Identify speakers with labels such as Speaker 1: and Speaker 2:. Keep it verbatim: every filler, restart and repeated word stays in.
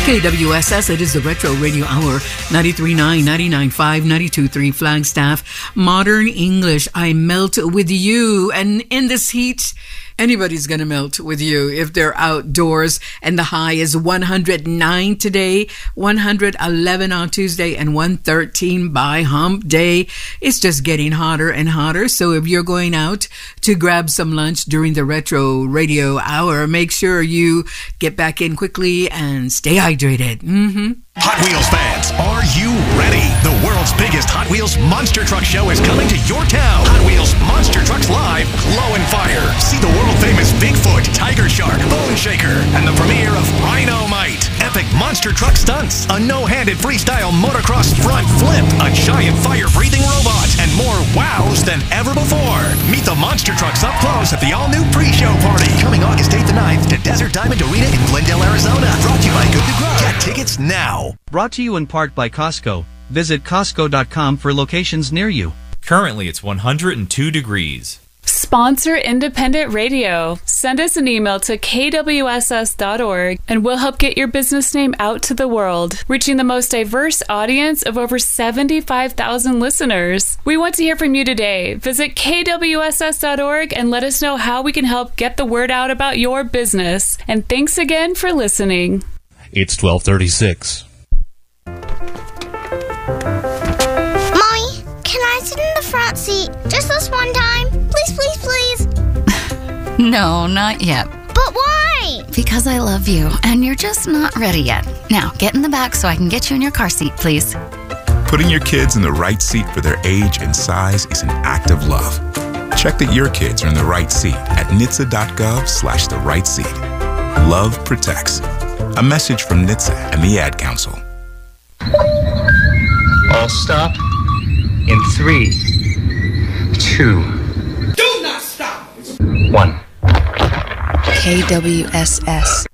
Speaker 1: K W S S, it is the Retro Radio Hour, ninety-three point nine, ninety-nine point five, ninety-two point three Flagstaff. Modern English, I melt with you. And in this heat, anybody's going to melt with you if they're outdoors. And the high is one hundred nine today, one hundred eleven on Tuesday, and one hundred thirteen by Hump Day. It's just getting hotter and hotter. So if you're going out to grab some lunch during the Retro Radio Hour, make sure you get back in quickly and stay hydrated. Mm-hmm.
Speaker 2: Hot Wheels fans, are you ready? The world's biggest Hot Wheels Monster Truck Show is coming to your town. Hot Wheels Monster Trucks Live, Glow and Fire. See the world-famous Bigfoot, Tiger Shark, Bone Shaker, and the premiere of Rhino-Mite. Epic monster truck stunts, a no-handed freestyle motocross front flip, a giant fire-breathing robot, and more wows than ever before. Meet the monster trucks up close at the all-new pre-show party, coming August eighth and ninth to Desert Diamond Arena in Glendale, Arizona. Brought to you by Good to Grow. Get tickets now.
Speaker 3: Brought to you in part by Costco. Visit Costco dot com for locations near you.
Speaker 4: Currently, it's one hundred two degrees.
Speaker 5: Sponsor independent radio. Send us an email to K W S S dot org and we'll help get your business name out to the world, reaching the most diverse audience of over seventy-five thousand listeners. We want to hear from you today. Visit K W S S dot org and let us know how we can help get the word out about your business. And thanks again for listening.
Speaker 6: It's twelve thirty-six.
Speaker 7: Can I sit in the front seat just this one time? Please, please, please.
Speaker 8: No, not yet.
Speaker 7: But why?
Speaker 8: Because I love you, and you're just not ready yet. Now, get in the back so I can get you in your car seat, please.
Speaker 9: Putting your kids in the right seat for their age and size is an act of love. Check that your kids are in the right seat at N H T S A dot gov slash the right seat. Love protects. A message from N H T S A and the Ad Council.
Speaker 10: All stop. In three, two,
Speaker 11: do not stop.
Speaker 10: one.
Speaker 12: K W S S.